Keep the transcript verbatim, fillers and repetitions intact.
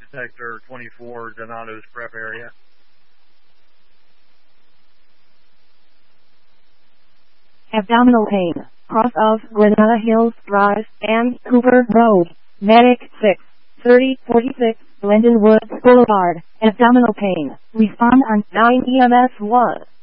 Sector twenty-four, Donato's Prep area. Abdominal pain. Cross of Granada Hills Drive and Cooper Road. Medic six thirty forty-six, Glendon Woods Boulevard. Abdominal pain. Respond on nine E M S one.